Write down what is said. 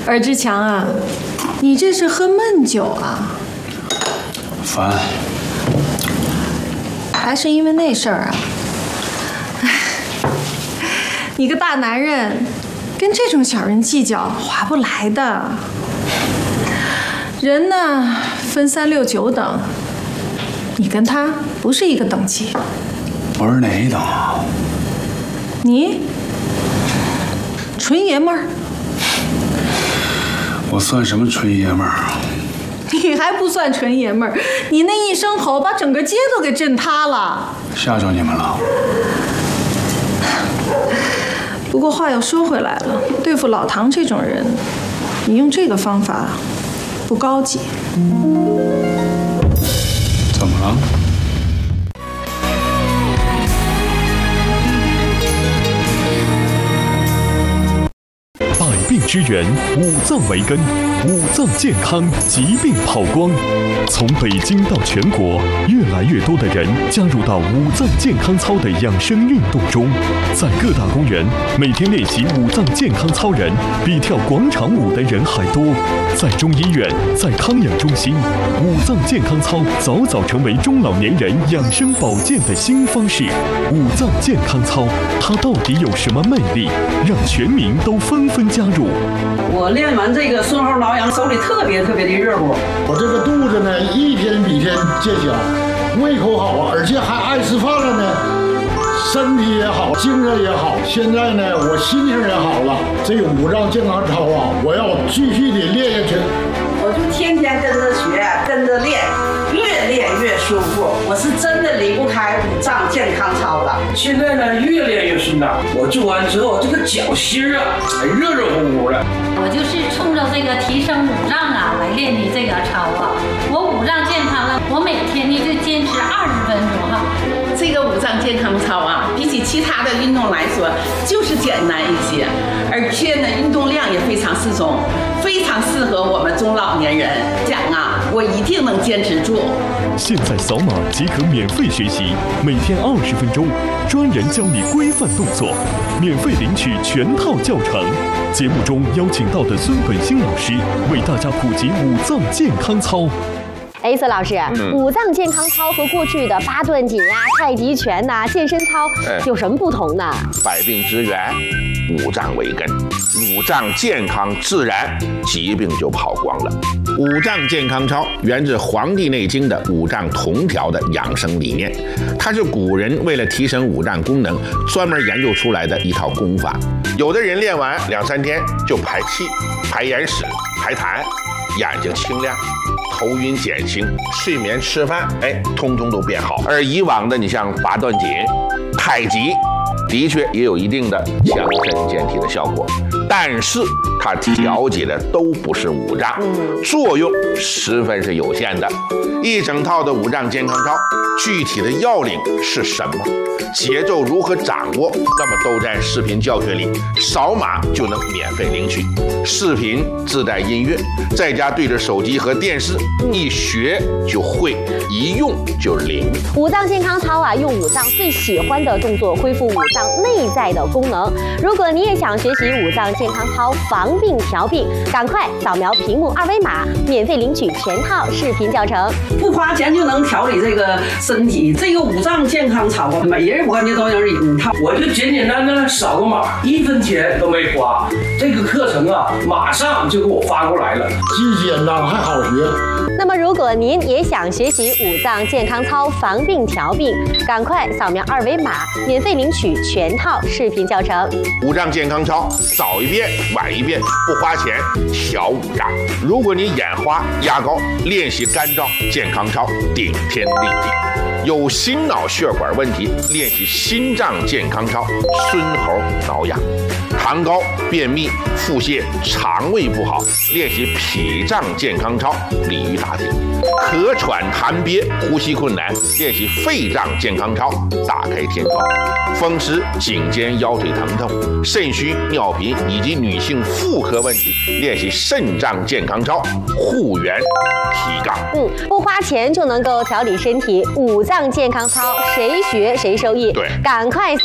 尔志强啊，你这是喝闷酒啊？ 烦。 还是因为那事儿啊？哎，你个大男人，跟这种小人计较划不来的。人呢，分3、6、9等，你跟他不是一个等级。 我是哪一等啊？ 你纯爷们儿。 我算什么纯爷们儿啊？ 你还不算纯爷们儿，你那一声吼把整个街都给震塌了。 吓着你们了。 不过话又说回来了，对付老唐这种人，你用这个方法不高级。 怎么了？ 百病之源，五脏为根，五脏健康，疾病跑光。从北京到全国，越来越多的人加入到五脏健康操的养生运动中。在各大公园，每天练习五脏健康操人比跳广场舞的人还多。在中医院，在康养中心，五脏健康操早早成为中老年人养生保健的新方式。五脏健康操，它到底有什么魅力，让全民都纷纷加入？ 我练完这个顺后挠痒，手里特别的热乎。 我这个肚子呢，一天比一天见小，胃口好，而且还爱吃饭了呢，身体也好，精神也好。现在呢，我心情也好了。这个五脏健康操啊，我要继续的练下去。 我就天天跟着学，跟着练，越练越舒服。我是真的离不开五脏健康操了。 现在呢，越练越顺当。我做完之后，这个脚心啊，还热乎乎的。 我就是冲着这个提升五脏啊来练的这个操啊。我五脏健康了，我每天呢就坚持20分钟哈。 这个五脏健康操啊，比起其他的运动来说，就是简单一些，而且呢，运动量也非常适中，非常适合我们中老年人。讲啊，我一定能坚持住。 现在扫码即可免费学习，每天20分钟，专人教你规范动作，免费领取全套教程。节目中邀请到的孙本兴老师为大家普及五脏健康操。 孙老师，五脏健康操和过去的8段锦啊、太极拳呐、健身操有什么不同呢？ 百病之源，五脏为根，五脏健康自然，疾病就跑光了。五脏健康操源自《黄帝内经》的五脏同调的养生理念，它是古人为了提升五脏功能专门研究出来的一套功法。有的人练完2、3天就排气、排眼屎、排痰，眼睛清亮，头晕减轻，睡眠吃饭，通通都变好。而以往的你像8段锦、太极，的确也有一定的强身健体的效果，但是它调节的都不是五脏，作用十分是有限的。一整套的五脏健康操，具体的要领是什么？节奏如何掌握？那么都在视频教学里，扫码就能免费领取。视频自带音乐，在家对着手机和电视，一学就会，一用就灵。 五脏健康操啊，用五脏最喜欢的动作恢复五脏内在的功能。如果你也想学习五脏健康操防病调病，赶快扫描屏幕2维码，免费领取全套视频教程。 不花钱就能调理这个身体，这个五脏健康操啊，每人我感觉都能领套。 我就简简单单扫个码，1分钱都没花。这个课程啊，马上就给我发过来了， 既简单还好学。 那么，如果您也想学习五脏健康操防病调病，赶快扫描2维码，免费领取全套视频教程。 五脏健康操，早一遍晚一遍，不花钱调五脏。如果你眼花、牙膏，练习干燥健康操，顶天立地。有心脑血管问题，练习心脏健康操，孙猴挠痒。痰高、便秘、腹泻、肠胃不好，练习脾脏健康操，鲤鱼打挺。咳喘痰憋、呼吸困难，练习肺脏健康操，打开天窗。风湿、颈肩、腰腿疼痛、肾虚、尿频以及女性妇科问题，练习肾脏健康操，护元提杠。 不花钱就能够调理身体，五脏健康操谁学谁受益。 对， 赶快扫